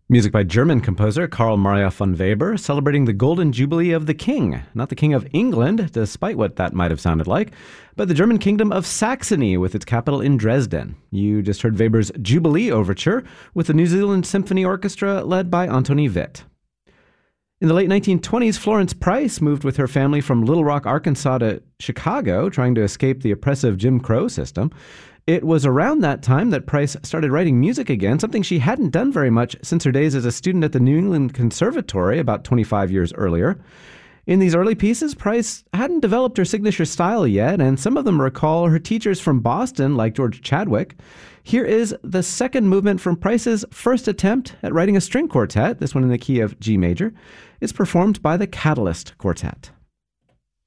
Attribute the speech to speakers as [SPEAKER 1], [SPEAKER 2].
[SPEAKER 1] Music by German composer Carl Maria von Weber, celebrating the Golden Jubilee of the King. Not the King of England, despite what that might have sounded like, but the German kingdom of Saxony, with its capital in Dresden. You just heard Weber's Jubilee Overture with the New Zealand Symphony Orchestra led by Antoni Witt. In the late 1920s, Florence Price moved with her family from Little Rock, Arkansas to Chicago, trying to escape the oppressive Jim Crow system. It was around that time that Price started writing music again, something she hadn't done very much since her days as a student at the New England Conservatory about 25 years earlier. In these early pieces, Price hadn't developed her signature style yet, and some of them recall her teachers from Boston, like George Chadwick. Here is the second movement from Price's first attempt at writing a string quartet, this one in the key of G major. It's performed by the Catalyst Quartet.